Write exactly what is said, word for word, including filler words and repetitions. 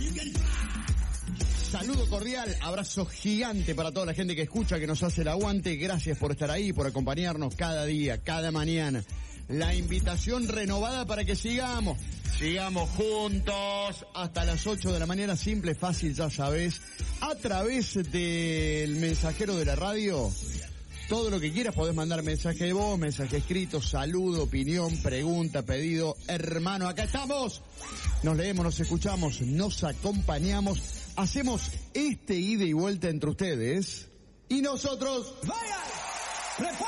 Saludo cordial, abrazo gigante para toda la gente que escucha, que nos hace el aguante. Gracias por estar ahí, por acompañarnos cada día, cada mañana. La invitación renovada para que sigamos, sigamos juntos hasta las ocho de la mañana, simple, fácil, ya sabes, a través del mensajero de la radio. Todo lo que quieras, podés mandar mensaje de voz, mensaje escrito, saludo, opinión, pregunta, pedido. Hermano, acá estamos. Nos leemos, nos escuchamos, nos acompañamos. Hacemos este ida y vuelta entre ustedes y nosotros. ¡Vayan!